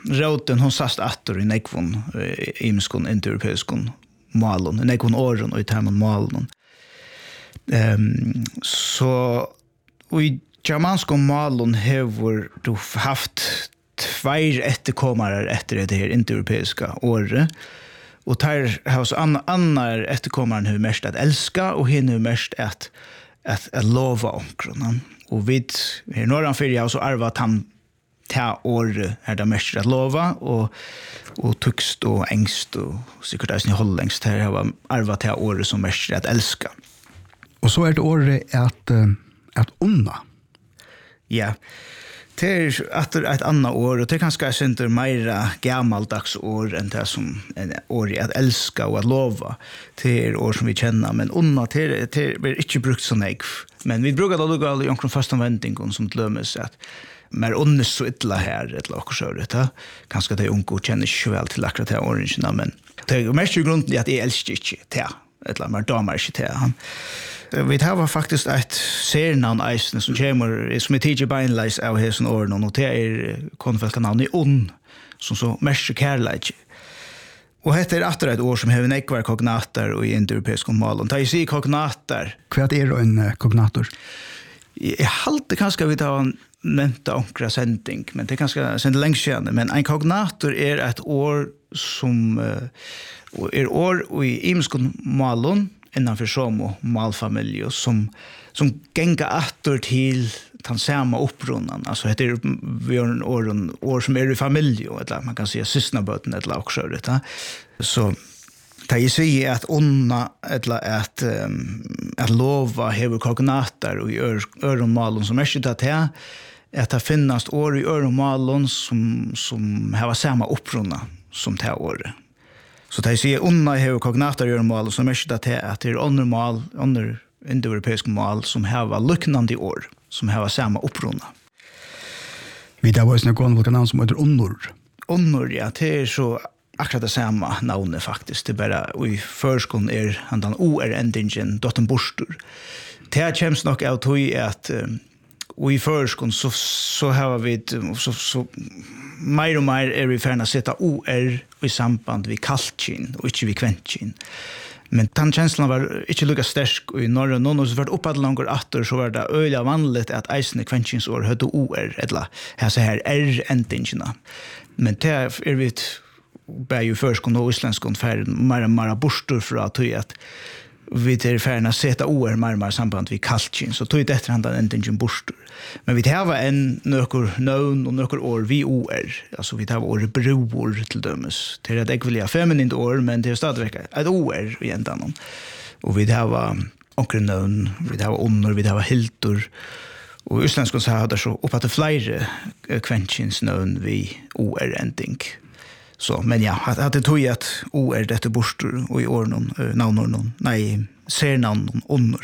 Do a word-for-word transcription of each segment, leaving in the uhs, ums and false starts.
roten hon sast attor i nekvon imskon indoeuropeiskon malon, nekvon åren og i termen malon. Um, så og i germanskon malon hever du haft tveir etterkommare etter det her indoeuropeiska året. Og der har så anna, annar etterkommaren hur mest at elska og hin hur mest at at, at lova omkron. Og vid her norran fyrir har så arvat han ta året er det mest at lova og, og tukst og engst og sikkert eisen i hollengst her har arvat ta året som mest at elska. Og så er det året at, at unna. Ja. Det er etter et annet år, og det er kanskje ikke mer gammaldags år enn det som en år i at elska og at lova. Det er år som vi kjenner, men unna, det er, det er ikke brukt så negv. Men vi bruker det lukka i omkring fastanvendingen som glømmes at mer unnes så ytla her, et eller annet søret. Kanskje det unge kjenner ikke vel til akkurat det årene, men det er mest i grunnen at jeg elsker ikke det, et eller annet, men damer ikke det. Vi har faktisk et sernavn eisene som kommer, som er tidlig beinleis av hessen årene, og det er konfelkanavn i ånd, som så mest kærleik. Og dette er etter et år som har nekvar kognater i indoeuropeisk malen. Da jeg sier kognater... Hva er en kognator? Jeg halte kanskje vi tar nevnta onkra sending, men det er kanskje sendt lengst siden. Men en kognator er et år som er år i imskon malen, innanför som malfamilj som som gänga attor till den samma upprunnan. Alltså det är vi har en år år som är i familj eller man kan säga systnaböten eller också det. Så det är ju att onna eller att um, att lova hevur kognatar och i öronmalon som är det här att det finnas år i öronmalon som som har samma upprunna som det året. Så det sier unna hevur kognatar gjør mål som er det at det er andre mål, andre indoeuropeiske mål som har luknande år, som har samma upprunna. Vi där var snakka om vilka namn som heter Unnur. Unnur, ja, det er så akkurat det samma navnet faktisk. Det er bare, og i førskon er han den O-er-endingen, dotten Borstur. Det kjems nok av tog at og i førskon så, så har vi så, så mer og mer er vi færna setta O R i samband vi kaltkin og ikke vi kventkin. Men den känslan var ikke lukka sterk i norra noen, og så var det oppad langer atter, så var det øyla vanligt at eisne kventkinsår høyde O R, eller her så her R-endingina. Men det er vi bare jo førskon og islenskon færre mer og mer borstur fra tog at vi er færna seta O R mer og mer samband vi kaltkin, så tog etter han den endingen borstur. Men vi har en nøkker nøvn og nøkker år vi O R, altså vi har år bror til dømes. Det er et ekvelig feminint år, men det er stadigvæk et O R i endan. Og vi har onker nøvn, vi har under, vi har hiltur, og i Østlandskon så har det så opphatt flere kventkins nøvn vi O R-ending. Så, men ja, at det tog at O R dette borstur og i årene, navnårene, nei, sernavnårene under.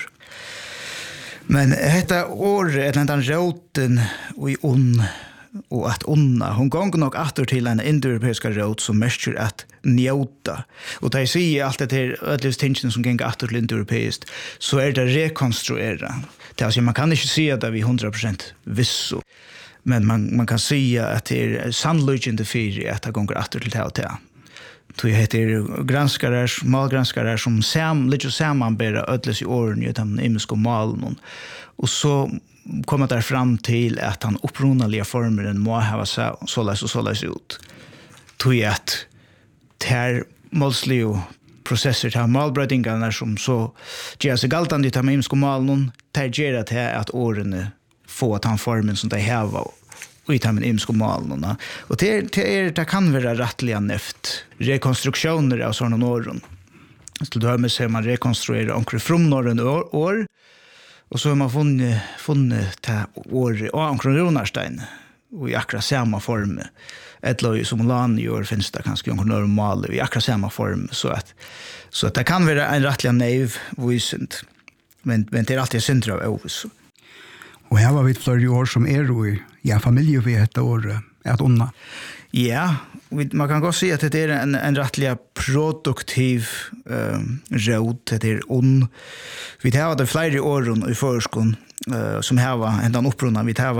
Men detta år är den roten och i on och att onna hon gånger nog åter till en indoeuropeiska rot som mestjer att njuta. Och det säger allt det här ödlös tingen som gånger åter till indoeuropeiskt så är det rekonstruera. Det alltså man kan inte säga det vi hundra procent visso. Men man man kan säga att det är sannolikt för att det gånger åter till det här. Så jag heter granskare, malgranskare som sam, lite sammanbära ödles i åren i den imiska malen. Och så kommer där fram till att han upprunnaliga formeren må ha såleis och såleis ut. Så jag att här målsliga processer till malbrödingarna som så ger sig galtande i den imiska malen, där ger det att åren får att han formen som de har och i termen imskomalen. Och det, det, är, det kan vara rättliga neft rekonstruktioner av sådana åren. Till döme ser man rekonstruera omkring från norren år, år och så har man funnit, funnit det år och omkring Ronarstein och i akkurat samma form. Ett lag som Lan gör finns det kanske omkring normal i akkurat samma form så att, så att det kan vara en rättliga naiv visent. Men, men det är alltid synd av ovis. Och här var vi ett flera år som är i ja, familj vid ett år att onna. Ja, man kan godt si at det er en, en rettelig produktiv um, råd, det er onn. Vi har det flere år i forskon uh, som har en den opprunna, vi har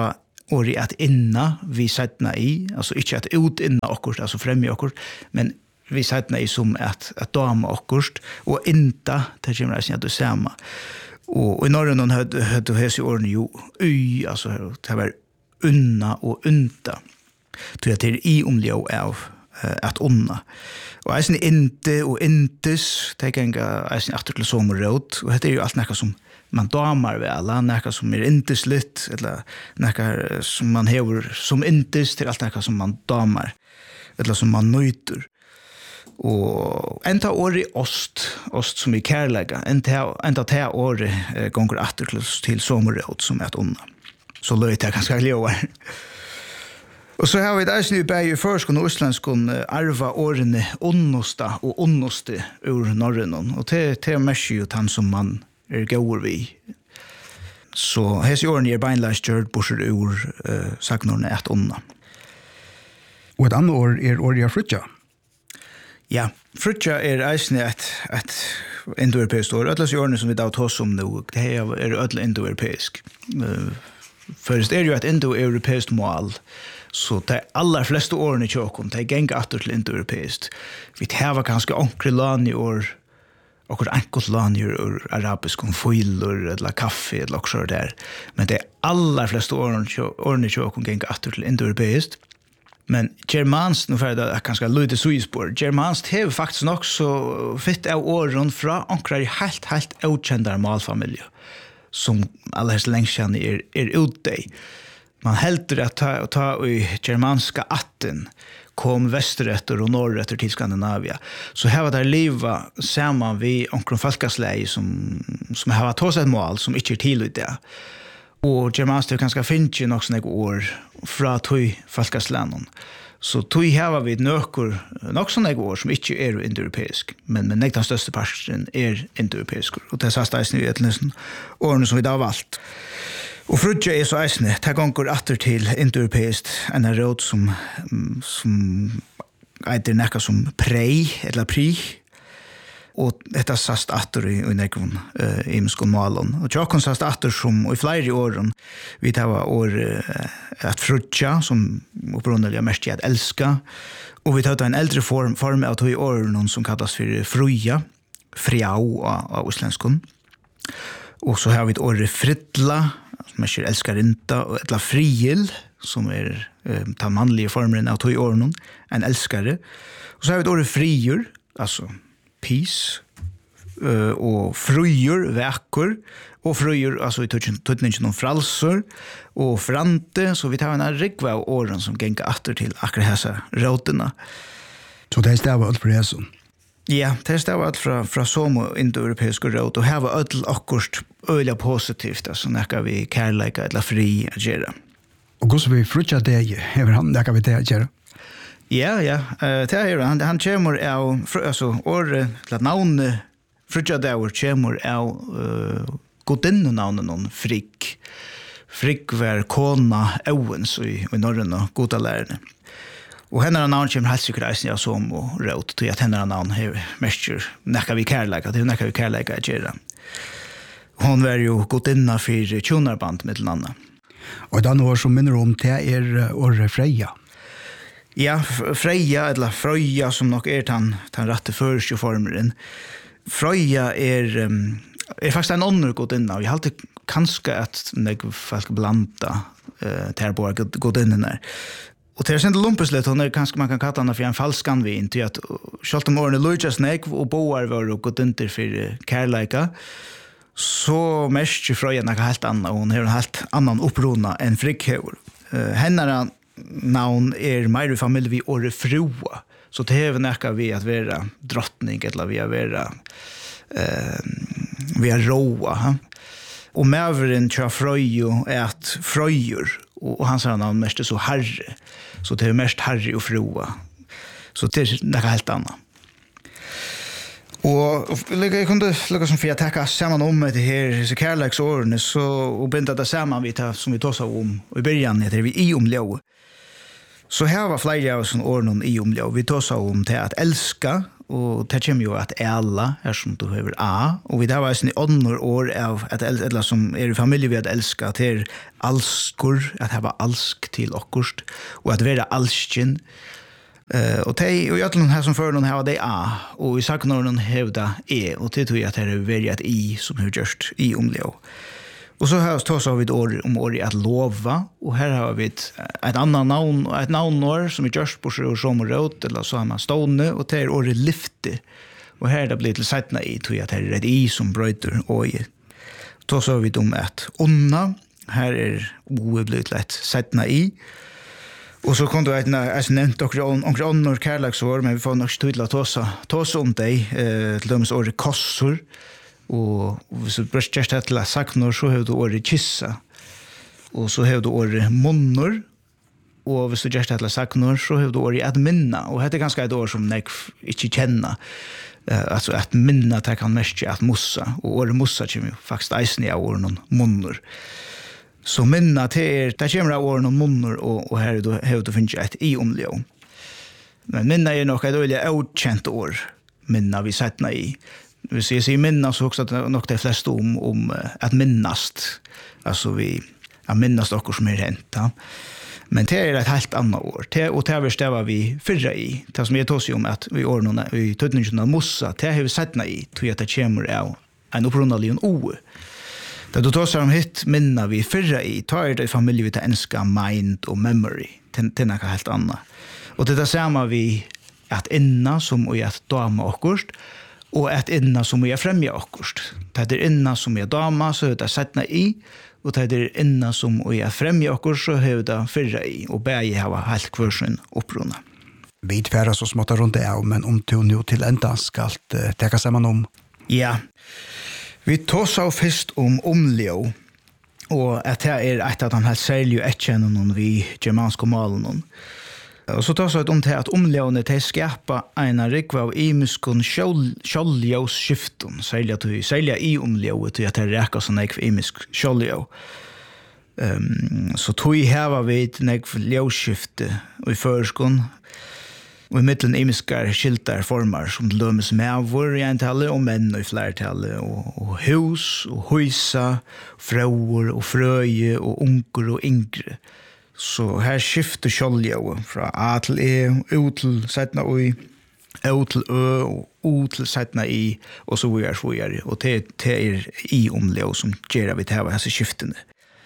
år i att inna vi sättna i, alltså inte att ut inna okkurst, alltså främja okkurst, men vi sättna i som att, att dama okkurst, och inte, det kommer att säga det samma. Och, och i norren hade hade hese åren ju y, alltså det var unna och unta. Tror jag till i omljå av att unna. Och jag är inte och intes, det kan jag är inte till sommarråd, och det är ju allt näka som man damar väl, näka som är intes litt, eller näka som man hever som intes till allt näka som man damar, eller som man nöjter. Og enda året ost, ost som i kærlega, enda, enda te året eh, gonger atter til, til sommerråd som er et unna. Så løy det ganske gløver. Og så har vi det nu bare i førskon og islandskon arva årene unnosta og unnoste ur norrenon. Og det, det er mest jo han som man er gaur vi. Så hese årene er beinleis gjørt borser ur uh, sagnorne et unna. Og et annet år er året jeg frutja. Ja, frutja er eisne et, et indoeuropeisk år. Ødlas i årene som vi da tar om nå, det er ødel indoeuropeisk. Uh, Først er jo et indoeuropeisk mål, så de aller fleste årene i kjøkken, de ganger atter til indoeuropeisk. Vi har ganske ankre land i år, og enkelt land i år, arabisk, om foiler, eller kaffe, eller også der. Men de aller fleste årene i kjøkken ganger atter til indoeuropeisk. Men germansk, nu får det ganske lite suispår, germansk har faktisk nok så fitt av åren fra ankre i helt, helt utkjendere malfamiljer, som alldeles längst känner är, är ute. Man helter att ta, ta i germanska atten kom västerrätter och norrrätter till Skandinavia. Så här var det liva samman vid omkring folkasläge som, som har varit hos ett mål som inte är till i det. Och germansk är ganska finns ju något sådana år från tog folkaslägen. Så tog här vi nökor nog sådana år som inte är indoeuropeisk, men men den största parten är indoeuropeisk. Och det är så nu ett nästan åren som vi då har valt. Och frutja är så äsne, det går åter till indoeuropeiskt en råd som som heter näka som prei eller pri. Och detta sast åter i i nekon eh i skolmålen. Och jag kan sast åter som i flera åren vi tar år att frutja som upprunaliga mest att älska. Och vi tar en äldre form form av i år någon som kallas för fruja, friau av islandskon. Och så har vi ett år fridla som är älskarinta eller friel som är eh, ta manliga formen av i år någon en älskare. Och så har vi ett år friur, alltså peace uh, och fröjor veckor och fröjor alltså i tutningen någon fralsor och frante så vi tar en rikva av åren som gänga åter till akkurat dessa råterna. Så det är stäva allt för det så. Ja, det är stäva allt från från som indoeuropeiska råd och här var öll akkurat öliga positivt alltså när vi kärleka eller fri att göra. Och hur så vi frutja det över han där kan vi det göra. Ja, ja. Uh, det er han, han kommer av, altså, året til at navnet frutja der kommer av uh, godinnenavnet noen Frigg. Frigg var kona Owens i, i Norren og godalærerne. Og henne navn kommer helt sikkert eisen jeg som og råd til at henne navn er mestjer nekka vi kærleika, det er nekka vi kærleika at gjøre. Hon var jo godinna for tjonarband med den andre. Og den år som minner om det er året Freja. Ja, Freja, eller Frøya, som nok er den, den rette førstjoformeren. Frøya er, um, er faktisk en undergodinna. Vi har alltid kanskje at når folk blanda uh, til å bare godinnene. Og til å sende lumpes litt, hun er kanskje man kan kalla henne for en falskan vin, til at selv om årene lujtjas nek og boar var og godinter for kærleika, så mest Frøya nek helt annan, og hun har en helt annan opprona enn Frigghevor. Uh, henne navn er mer i familie vi åre frua. Så det er nekka vi at være drottning, eller vi er være eh, vi er roa. Ha? Og meveren tja frøyo er at frøyer, og, og hans navn mest er så herre. Så det er mest herre og frua. Så det er nekka helt annet. Og jeg kunne lukka som for jeg tekka saman om det her, disse kærleiksårene, så, og binda det saman vi tar, som vi tar seg om, og i början heter vi i omljå. Så her var flere av sånne årene i omljå. Vi tar seg om til at elska, och det kommer ju att alla här som du behöver A, och vi där var en åndor år av att eller som är i familj vi att älska till alskor, att ha alsk till okkurst, och att vara alskin. Uh, och det och jag här som för någon här det A, och i saknar någon hävda E, och det tror jag att det är väldigt I som har gjort I omleo. Och så här så har vi ett år om år att lova, och här har vi ett, ett annat namn, ett namnår som är just på så som rot eller så har man stående, och det är året lyfte. Och här det blir till sättna I, tror jag att det är ett I som bröter och I. Så har vi om ett onna, här är O blivit lätt sättna I. Och så kom det att jag nämnt och onnor kärleksår, men vi får nog tydligt tåsa, tåsa om dig, eh, till dömes året kossor. Og hvis du brøst gjerst til å saknor, så har du året kissa. Og så har du året munnor. Og hvis du gjerst til å saknor, så har du året at minna. Og dette er ganske et år som jeg ikke kjenner. Uh, altså at minna, det kan mest at mussa. Og året mussa kommer jo faktisk eisen i året noen munnor. Så minna, det, er, det kommer av året noen munnor, og, og her har du finnet et i omleo. Men minna er nok et øyelig avkjent år. Minna vi settna i. Hvis jeg sier minnas så också att nog de flesta om, om att minnast. Alltså vi att minnast också som är hänt. Ja. Men det är ett helt annat år. Det, och det har vi stävat vi förra i. Det som jag tog sig om att vi år någon, vi tog inte någon mossa. Det har vi sett i. Tror jag att det kommer av en upprundelig en O. Det du tar sig om hit minna vi förra i. Tar det i familj vi tar enska mind och memory. Det är något helt annat. Och det där samma vi att inna som och att dama och kurst. Og at inna som vi er fremja okkurst. Det er inna som vi er dama, så er det settna I, og det er inna som vi er fremja okkurst, så er det fyrra I, og begge har helt kvarsin oppruna. Vi tverra så smått rundt det, men om du nu til enda skal uh, teka sammen om? Ja, vi tås av først om omleo, og at det er et av de helt særlige etkjennene vi germanske malen. Og så tar vi om til at omleåne til skapa en rikva av imiskon kjoljåsskiften, særlig I omleåne til at det reker som nekv imisk kjoljå. Um, så tog heva vi et nekv ljåsskifte i førskon, og i middelen imiskar skiltar formar som lømes mevor i en tale, og menn i flertale, og, og hus, og husa, frauer, og frøye, og unger og yngre. Så här skifter kjoljå fra A til E, U til settna I, O til Ö, og O til settna I, og så vidare, så vidare. Og det, det er I omleo som gjør vi til å ha disse skiftene.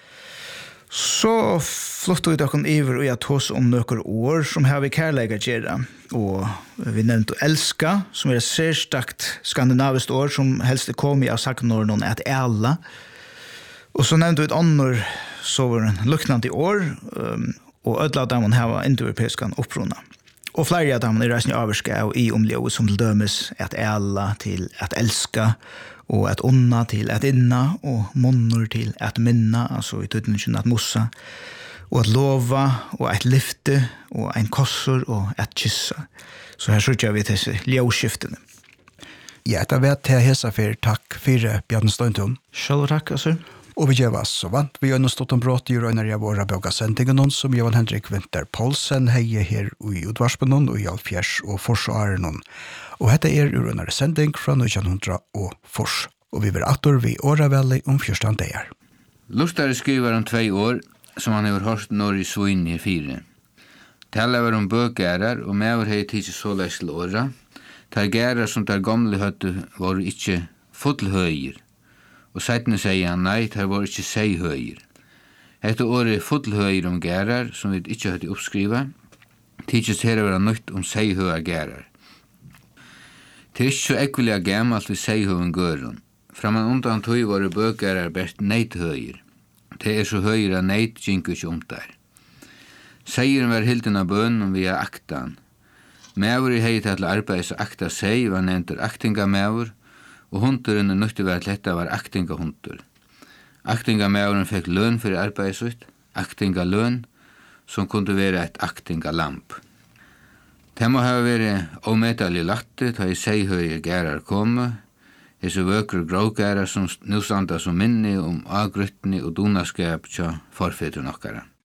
Så flottet vi dere iver og jeg tås om noen år som har vi kærlega gjøre. Og vi nevnte elska, som er et særstakt skandinaviskt år som helst er kommet av saknorden at alla. Og så nevnte vi et annor så var det luknande år, um, og ødla av dem her var indoeuropeiskan oppruna. Og flere av dem er reisende avvarska av I omleo som til dømes at alla til at elska, og at onna til at inna, og monnor til at minna, altså i tøytningen at mossa, og at lova, og at lyfte, og en kossor, og at kyssa. Så her sørger vi til ljøskiftene. Ja, det vet jeg hesa for takk for Bjarne Støyntun. Sjølv takk, altså. Og vi gjør oss så vant. Vi har nå stått om brått i røyner av våre bøkasendingen, som Johan Henrik Winter Poulsen heier her i Udvarspen og i Alfjers og Forsaren. Og dette er røyner sending fra nitton hundra og Fors. Og vi vil atter vi åravellig om fyrstand det er. Lustare skriver om tvei år, som han har hørt når i Svin i fire. Taler var om bøkærer, og med hei tidsi så leis til åra. Tar gærer som tar gamle høtte var ikke fottelhøyer. Og seitne sier han nei, det var ikke sei høyer. Hette året fottelhøyer om gærer, som vi ikke hadde oppskriva, tidsis her var nødt om sei høyer gærer. Det er ikke så ekvelig gammalt vi sei høyen gøren. Framan undan tog var det bøkærer best neithøyer. Det er så høyer av neit gjenker ikke om der. Seieren var hilden av bønnen via aktan. Mæver i hei til arbeids akta sei var nevnter aktinga mæver, og hunduren er nøytti var at dette var aktinga hundur. Aktinga mæveren fikk løn for arbeidsut, aktinga løn, som kunne være et aktinga lamp. Det må ha vært ometalig latte, da i seihøye gærar komme, hese vøkru grågærar som nu standa som minni om agrytni og donaskap tja forfetur nokkara.